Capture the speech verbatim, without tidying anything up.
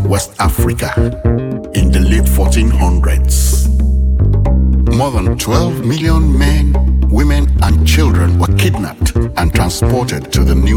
West Africa in the late fourteen hundreds. More than twelve million men, women, and children were kidnapped and transported to the new